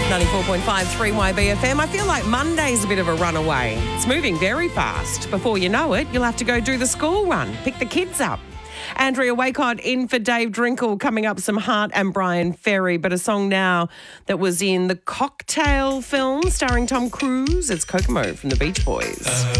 94.5 3YBFM. I feel like Monday's a bit of a runaway. It's moving very fast. Before you know it, you'll have to go do the school run, pick the kids up. Andrea Waycott in for Dave Drinkle. Coming up, some Hart and Brian Ferry, but a song now that was in the Cocktail film starring Tom Cruise. It's Kokomo from the Beach Boys.